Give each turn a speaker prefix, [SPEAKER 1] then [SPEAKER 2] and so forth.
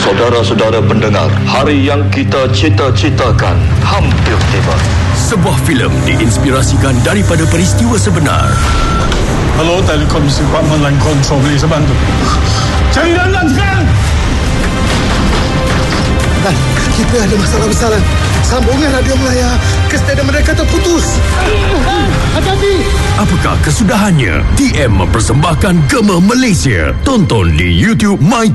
[SPEAKER 1] Saudara-saudara pendengar, hari yang kita cita-citakan hampir tiba.
[SPEAKER 2] Sebuah filem diinspirasikan daripada peristiwa sebenar.
[SPEAKER 3] Hello, Telekom Department Line Control, boleh saya bantu? Cari dalam sekarang!
[SPEAKER 4] Dan kita ada masalah besar. Sambungan radio Melaya ke stadium mereka terputus. Hati-hati.
[SPEAKER 2] Apakah kesudahannya? TM mempersembahkan Gema Malaysia. Tonton di YouTube My